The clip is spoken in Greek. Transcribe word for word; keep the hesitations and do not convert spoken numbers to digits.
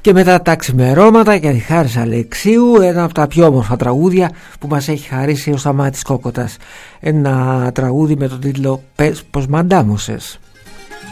Και μετά τα ξημερώματα για τη Χάρης Αλεξίου, ένα από τα πιο όμορφα τραγούδια που μας έχει χαρίσει ο Σταμάτης Κόκοτας. Ένα τραγούδι με τον τίτλο «Πες πως μαντάμωσες».